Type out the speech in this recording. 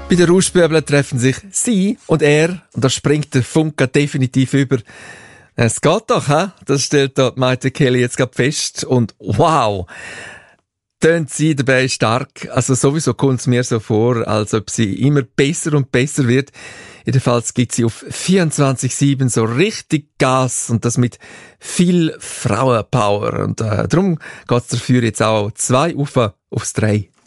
Bei den Rauschbübeln treffen sich sie und er, und da springt der Funke definitiv über. Es geht doch, hä? Das stellt da Maite Kelly jetzt gerade fest. Und wow! Tönt sie dabei stark. Also sowieso kommt es mir so vor, als ob sie immer besser und besser wird. Jedenfalls gibt sie auf 24/7 so richtig Gas und das mit viel Frauenpower. Und darum geht's dafür jetzt auch 2 aufs 3.